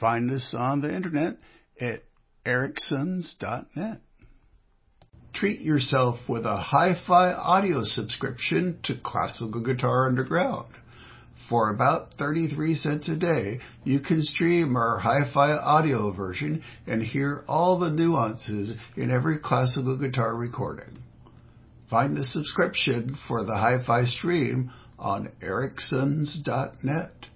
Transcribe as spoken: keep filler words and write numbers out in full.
Find us on the internet at ericsons dot net. Treat yourself with a hi-fi audio subscription to Classical Guitar Underground. For about thirty-three cents a day, you can stream our hi-fi audio version and hear all the nuances in every classical guitar recording. Find the subscription for the hi-fi stream on ericsons dot net.